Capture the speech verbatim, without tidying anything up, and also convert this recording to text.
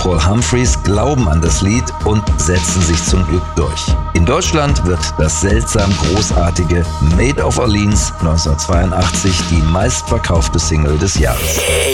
Paul Humphreys glauben an das Lied und setzen sich zum Glück durch. In Deutschland wird das seltsam großartige Maid of Orleans neunzehnhundertzweiundachtzig die meistverkaufte Single des Jahres.